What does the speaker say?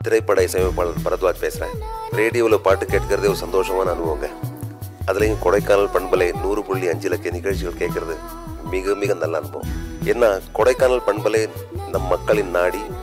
திரைப்பட இசையமைப்பாளர் பரத்வாஜ் பேசுகிறேன். ரேடியோவில் பாட்டு கேட்கறதே ஒரு சந்தோஷமான அனுபவங்க. அதுலேயும் கொடைக்கானல் பண்பலை 100.5 இலக்கிய நிகழ்ச்சிகள் கேட்கறது மிக மிக நல்ல அனுபவம். ஏன்னா கொடைக்கானல் பண்பலை நம் மக்களின் நாடி,